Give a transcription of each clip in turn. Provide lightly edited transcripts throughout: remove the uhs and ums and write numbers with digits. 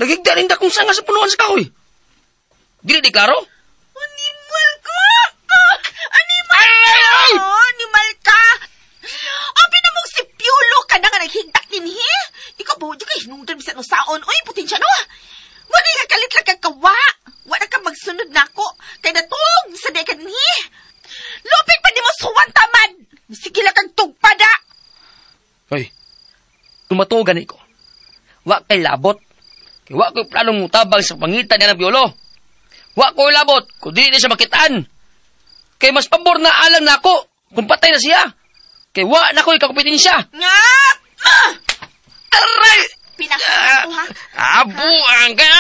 Nagigdaring da kung sanga sa punuan sa kahoy. Dili di klaro? Animal ko! Animal ka! Animal ka! Abi na mong si Piolo ka na nga naghintak ninhi. Ikaw ba, di ka hinungdan bisan o saon. Uy, putin siya no. Wala nga kalit lang kagawa. Wala ka magsunod na ako. Kaya natong sa day ka ninhi. Lupig pa di mo suwan tamad. Sige lang kang tugpada. Hoy, tumatugan ko. Wa kay labot. Kaya wa ko'y planong mutabang sa pangitan niya ng Piolo. Wa ko'y labot kung di na siya makitaan. Kaya mas pabor na alang na ako kung patay na siya. Kaya wa na ko'y kakupitin siya. Nga! Aray! Pinakain ko ha? Abuang ka!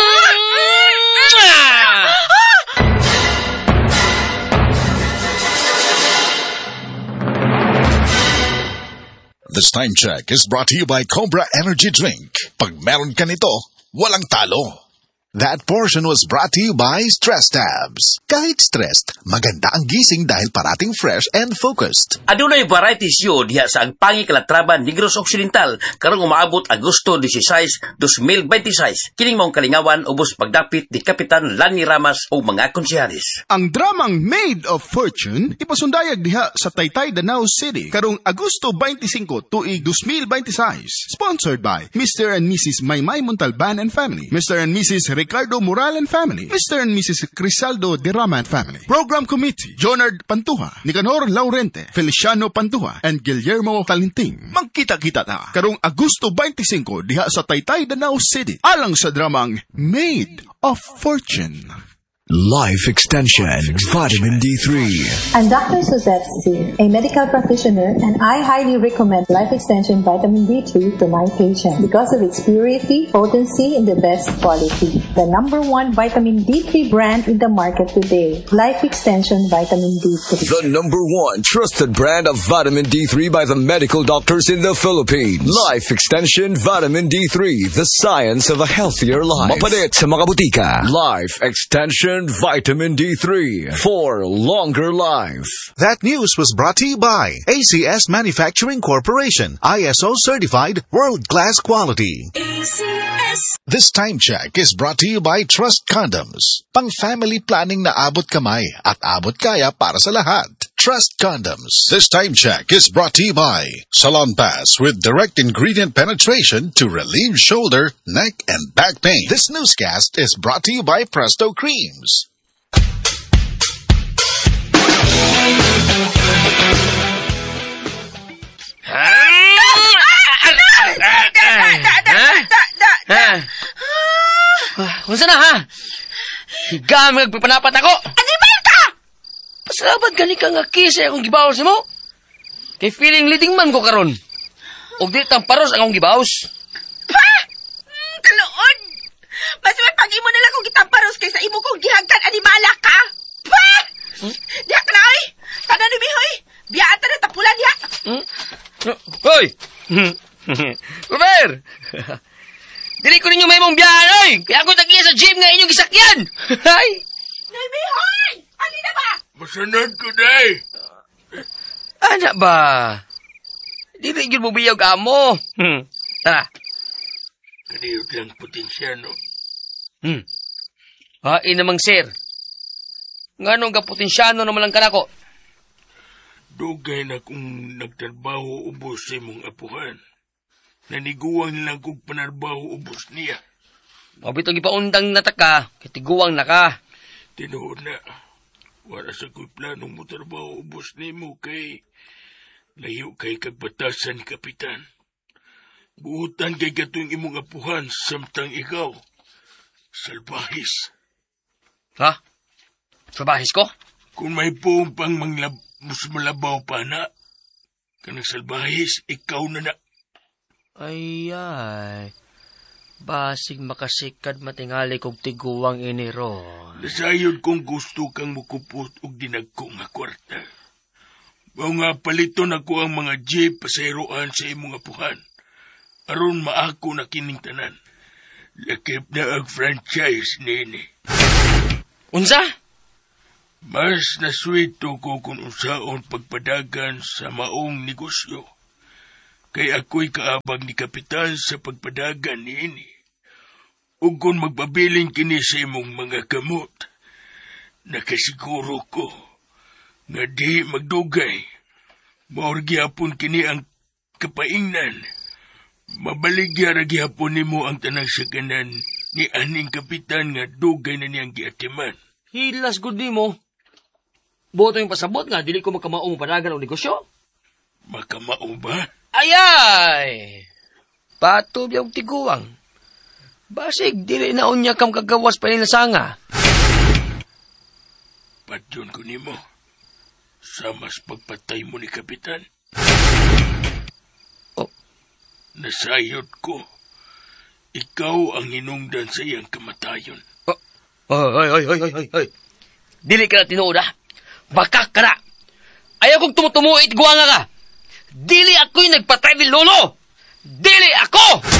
This time check is brought to you by Cobra Energy Drink. Pag meron ka nito, walang talo. That portion was brought to you by Stress Tabs. Kahit stressed, maganda ang gising dahil parating fresh and focused. Adunay variety show diha sa Agpangi Calatrava, Negros Occidental karong umaabot Agosto 16, 2026. Kining maong kalingawan ubos pagdapit ni Kapitan Lani Ramas o mga konsehalis. Ang dramang Maid of Fortune ipasundayag diha sa Taytay, Danau City karong Agosto 25 tuig 2026. Sponsored by Mr. and Mrs. Maymay Montalban and Family, Mr. and Mrs. Ricardo Moral and Family, Mr. and Mrs. Crisaldo Derrama and Family. Program Committee, Jonard Pantuha, Nicanor Laurente, Feliciano Pantuha, and Guillermo Talinting. Magkita-kita ta karong Agosto 25 diha sa Taytay, Danau City alang sa dramang Maid of Fortune. Life Extension Vitamin D3. I'm Dr. Suzette C., a medical practitioner, and I highly recommend Life Extension Vitamin D3 to my patients because of its purity, potency, and the best quality. The #1 vitamin D3 brand in the market today, Life Extension Vitamin D3. The #1 trusted brand of vitamin D3 by the medical doctors in the Philippines. Life Extension Vitamin D3, the science of a healthier life. Mapalit sa mga butika. Life Extension Vitamin D3 for longer life. That news was brought to you by ACS Manufacturing Corporation, ISO certified world-class quality. ACS. This time check is brought to you by Trust Condoms. Pang-family planning na abot kamay at abot kaya para sa lahat. Trust Condoms. This time check is brought to you by Salon Pass with direct ingredient penetration to relieve shoulder, neck, and back pain. This newscast is brought to you by Presto Creams. Unsa na ha? Higam nagpapanapat ako. Animal ka! Pasalamat gani ka nga kisa akong gibawas mo. Kay feeling leading man ko karon. Og di tamparos akong gibawas. Pa! Kaluod! Mas may pag-imo na lang kung gitamparos kaysa imo kong gihagkan animala ka. Pa! Diya ka na oy! Tanan ni Mihoy! Biyaan ta na tapulan diya! Hoy! Robert! Dili ko ninyo may mong biyahan, oy! Kaya ako tagiya sa gym nga inyong gisakyan! Hay! Nay Mihoy! Ali na ba? Masanad ko, day! Ana ba? Dili yun mo biyag amo. Tara. Kaniyot lang potensyano. Hain namang sir. Nganong ka potensyano naman lang kanako? Dugay na kung nagtrabaho ubos sa imong apuhan. Naniguang lang kong panarbaho ubos niya. Mabitong ipaundang nataka, kitiguang na ka. Tinuod na. Wala sa ko'y planong mo trabaho ubos ni mo kay layo kay kagbatasan, Kapitan. Buutan kay gatuing imong apuhan samtang ikaw. Salbahis. Ha? Salbahis ko? Kung may puong pang malabaw pa na, kanang salbahis, ikaw na na. Ay. Basig makasikad matingali kog tiguang iniron. Nasayod kung gusto kang mukupot og dinagko nga kwarta. Mao nga paliton ako ang mga jeep pasayroan sa imong apuhan. Aron maako na kining tanan. Lakip na ang franchise nini. Unsa? Mas naswito ko kung unsaon pagpadagan sa maong negosyo. Kay ako'y kaabag ni Kapitan sa pagpadagan niini. ug kung magpabiling kini sa imong mga gamot, nakasiguro ko nga di magdugay. Maorgyapon kini ang kapaingnan. Mabaligya ra gyapon nimo ang tanang saganan ni aning kapitan nga dugay na niyang giatiman. Hilas gud nimo. Boto yung pasabot nga, dili ko makamao mo panagan o negosyo. Makamao ba? Ayay! Pato biyang tiguang. Basig, dili na unya kam kagawas pa nila sanga. Patyon ko nimo. Sa mas pagpatay mo ni kapitan. Oh. Nasayot ko. Ikaw ang hinungdan sa iyang kamatayon. Ay. Dili ka na tinuod, ha? Bakak ka na! Ayaw kong tumutumuit guwanga ka! Dili ako'y nagpatay ni Lolo! Dili ako!